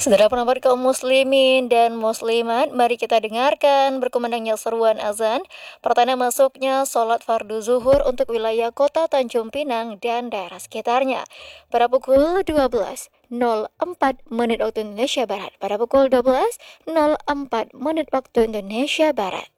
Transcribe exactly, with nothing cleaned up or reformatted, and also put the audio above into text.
Saudara penonton kaum muslimin dan muslimat, mari kita dengarkan berkumandangnya seruan azan pertanda masuknya sholat fardu zuhur untuk wilayah kota Tanjung Pinang dan daerah sekitarnya pada pukul dua belas nol empat menit waktu Indonesia Barat. Pada pukul dua belas nol empat menit waktu Indonesia Barat.